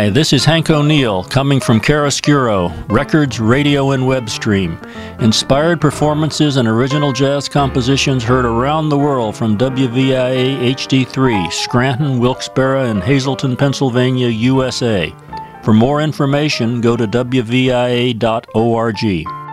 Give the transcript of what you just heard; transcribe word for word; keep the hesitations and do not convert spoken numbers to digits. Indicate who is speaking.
Speaker 1: Hi, this is Hank O'Neill coming from Chiaroscuro, records, radio, and web stream. Inspired performances and original jazz compositions heard around the world from W V I A H D three, Scranton, Wilkes-Barre, and Hazleton, Pennsylvania, U S A. For more information, go to W V I A dot org.